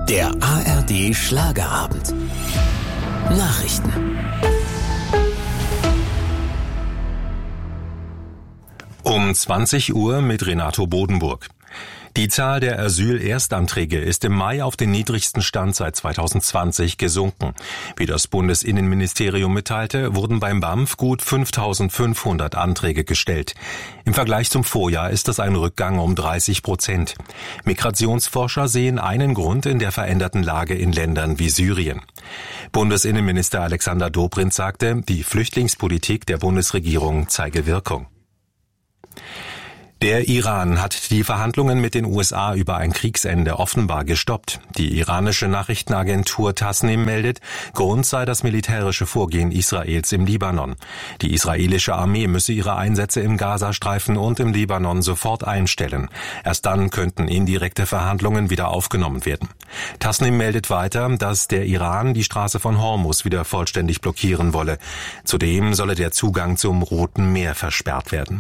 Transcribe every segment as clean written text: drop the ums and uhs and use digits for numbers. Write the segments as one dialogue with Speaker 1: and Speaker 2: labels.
Speaker 1: Der ARD Schlagerabend. Nachrichten.
Speaker 2: Um 20 Uhr mit Renato Bodenburg. Die Zahl der Asyl-Erstanträge ist im Mai auf den niedrigsten Stand seit 2020 gesunken. Wie das Bundesinnenministerium mitteilte, wurden beim BAMF gut 5.500 Anträge gestellt. Im Vergleich zum Vorjahr ist das ein Rückgang um 30%. Migrationsforscher sehen einen Grund in der veränderten Lage in Ländern wie Syrien. Bundesinnenminister Alexander Dobrindt sagte, die Flüchtlingspolitik der Bundesregierung zeige Wirkung. Der Iran hat die Verhandlungen mit den USA über ein Kriegsende offenbar gestoppt. Die iranische Nachrichtenagentur Tasnim meldet, Grund sei das militärische Vorgehen Israels im Libanon. Die israelische Armee müsse ihre Einsätze im Gazastreifen und im Libanon sofort einstellen. Erst dann könnten indirekte Verhandlungen wieder aufgenommen werden. Tasnim meldet weiter, dass der Iran die Straße von Hormuz wieder vollständig blockieren wolle. Zudem solle der Zugang zum Roten Meer versperrt werden.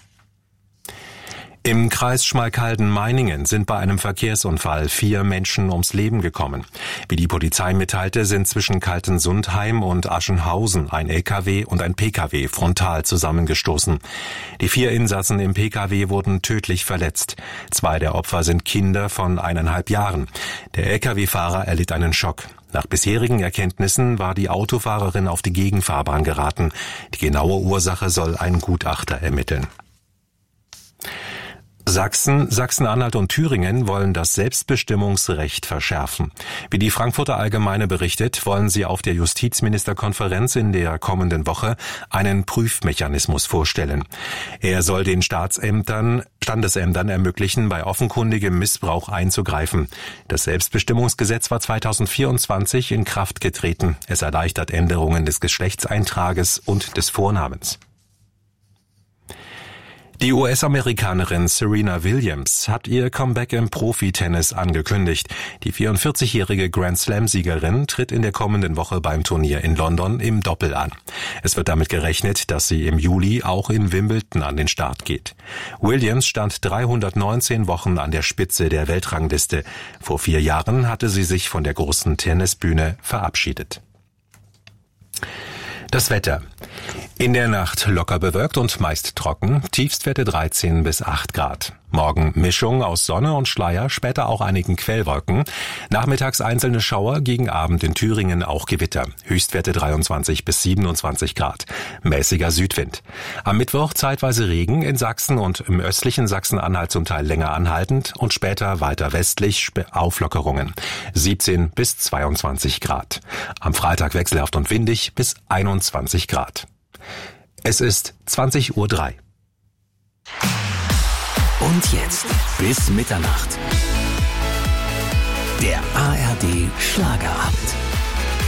Speaker 2: Im Kreis Schmalkalden-Meiningen sind bei einem Verkehrsunfall 4 Menschen ums Leben gekommen. Wie die Polizei mitteilte, sind zwischen Kaltensundheim und Aschenhausen ein LKW und ein PKW frontal zusammengestoßen. Die 4 Insassen im PKW wurden tödlich verletzt. 2 der Opfer sind Kinder von 1,5 Jahren. Der LKW-Fahrer erlitt einen Schock. Nach bisherigen Erkenntnissen war die Autofahrerin auf die Gegenfahrbahn geraten. Die genaue Ursache soll ein Gutachter ermitteln. Sachsen, Sachsen-Anhalt und Thüringen wollen das Selbstbestimmungsrecht verschärfen. Wie die Frankfurter Allgemeine berichtet, wollen sie auf der Justizministerkonferenz in der kommenden Woche einen Prüfmechanismus vorstellen. Er soll den Standesämtern ermöglichen, bei offenkundigem Missbrauch einzugreifen. Das Selbstbestimmungsgesetz war 2024 in Kraft getreten. Es erleichtert Änderungen des Geschlechtseintrages und des Vornamens. Die US-Amerikanerin Serena Williams hat ihr Comeback im Profitennis angekündigt. Die 44-jährige Grand-Slam-Siegerin tritt in der kommenden Woche beim Turnier in London im Doppel an. Es wird damit gerechnet, dass sie im Juli auch in Wimbledon an den Start geht. Williams stand 319 Wochen an der Spitze der Weltrangliste. Vor 4 Jahren hatte sie sich von der großen Tennisbühne verabschiedet. Das Wetter. In der Nacht locker bewölkt und meist trocken, Tiefstwerte 13 bis 8 Grad. Morgen Mischung aus Sonne und Schleier, später auch einigen Quellwolken. Nachmittags einzelne Schauer, gegen Abend in Thüringen auch Gewitter. Höchstwerte 23 bis 27 Grad. Mäßiger Südwind. Am Mittwoch zeitweise Regen in Sachsen und im östlichen Sachsen-Anhalt zum Teil länger anhaltend und später weiter westlich Auflockerungen. 17 bis 22 Grad. Am Freitag wechselhaft und windig bis 21 Grad. Es ist 20:03 Uhr.
Speaker 1: Und jetzt bis Mitternacht. Der ARD Schlagerabend.